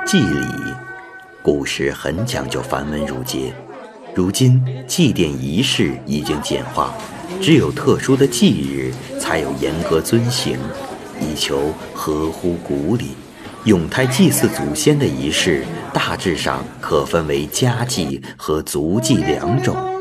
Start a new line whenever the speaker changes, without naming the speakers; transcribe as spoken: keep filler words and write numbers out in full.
祭礼，古时很讲究繁文缛节，如今祭奠仪式已经简化，只有特殊的忌日才有严格遵行，以求合乎古礼。咏胎祭祀祖先的仪式大致上可分为家祭和族祭两种。